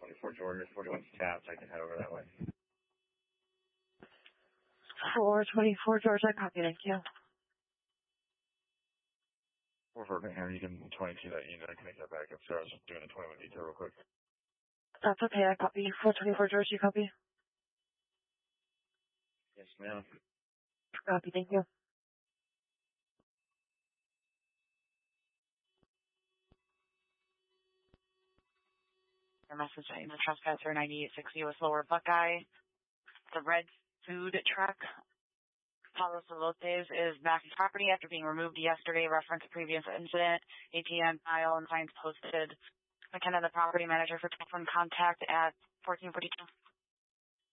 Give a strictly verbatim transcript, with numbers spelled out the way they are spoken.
twenty-four George, forty-one's tapped. I can head over that way. four twenty-four George, I copy, thank you. four four Bingham, you can twenty-two that unit. I can make that back up. Sorry, I was just doing a twenty-one detail real quick. That's okay, I copy. four twenty-four George, you copy? Yes, ma'am. Copy, thank you. Your message in the trespasser ninety-eight sixty with Lower Buckeye. The red food truck, Pablo Solotes, is back in property after being removed yesterday. Reference previous incident. A T M file and signs posted. McKenna, the property manager for telephone contact at fourteen forty-two.